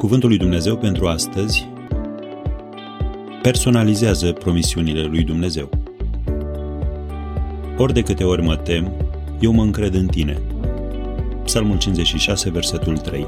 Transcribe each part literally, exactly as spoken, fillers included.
Cuvântul lui Dumnezeu pentru astăzi personalizează promisiunile lui Dumnezeu. Ori de câte ori mă tem, eu mă încred în tine. Psalmul cincizeci și șase, versetul trei.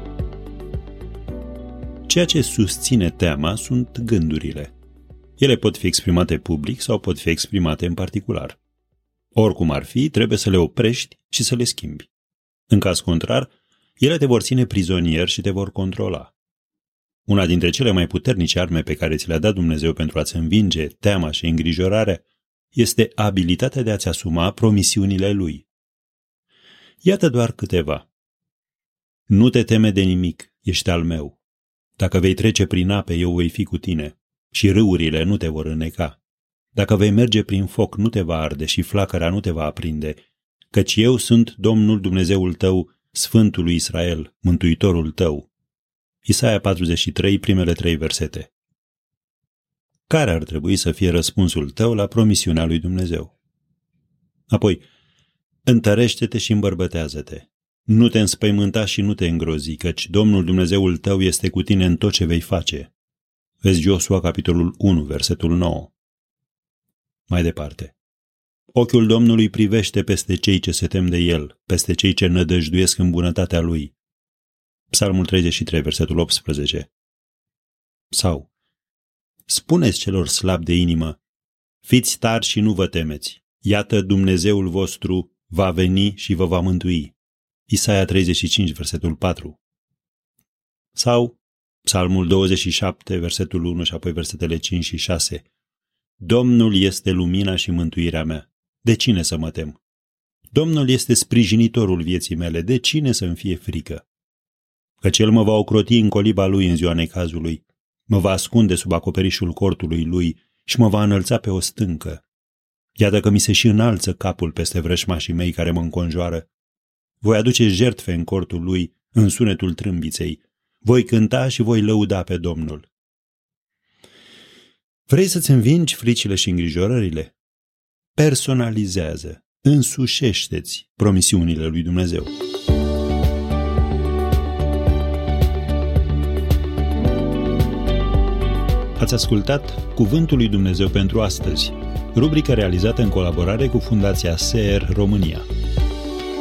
Ceea ce susține teama sunt gândurile. Ele pot fi exprimate public sau pot fi exprimate în particular. Oricum ar fi, trebuie să le oprești și să le schimbi. În caz contrar, ele te vor ține prizonier și te vor controla. Una dintre cele mai puternice arme pe care ți le-a dat Dumnezeu pentru a-ți învinge teama și îngrijorarea este abilitatea de a-ți asuma promisiunile Lui. Iată doar câteva. Nu te teme de nimic, ești al meu. Dacă vei trece prin ape, eu voi fi cu tine și râurile nu te vor înneca. Dacă vei merge prin foc, nu te va arde și flacăra nu te va aprinde, căci eu sunt Domnul Dumnezeul tău, Sfântul lui Israel, Mântuitorul tău. Isaia patruzeci și trei, primele trei versete. Care ar trebui să fie răspunsul tău la promisiunea lui Dumnezeu? Apoi, întărește-te și îmbărbătează-te. Nu te înspăimânta și nu te îngrozi, căci Domnul Dumnezeul tău este cu tine în tot ce vei face. Vezi Iosua, capitolul unu, versetul nouă. Mai departe. Ochiul Domnului privește peste cei ce se tem de El, peste cei ce nădăjduiesc în bunătatea Lui. Psalmul treizeci și trei, versetul optsprezece. Sau, spuneți celor slabi de inimă, fiți tari și nu vă temeți, iată Dumnezeul vostru va veni și vă va mântui. Isaia treizeci și cinci, versetul patru. Sau, Psalmul douăzeci și șapte, versetul unu și apoi versetele cinci și șase. Domnul este lumina și mântuirea mea. De cine să mă tem? Domnul este sprijinitorul vieții mele. De cine să-mi fie frică? Căci El mă va ocroti în coliba Lui în ziua necazului, mă va ascunde sub acoperișul cortului Lui și mă va înălța pe o stâncă. Iată că mi se și înalță capul peste vrășmașii mei care mă înconjoară. Voi aduce jertfe în cortul Lui, în sunetul trâmbiței. Voi cânta și voi lăuda pe Domnul. Vrei să-ți învingi fricile și îngrijorările? Personalizează, însușește-ți promisiunile lui Dumnezeu. Ați ascultat Cuvântul lui Dumnezeu pentru astăzi, rubrică realizată în colaborare cu Fundația S E R România.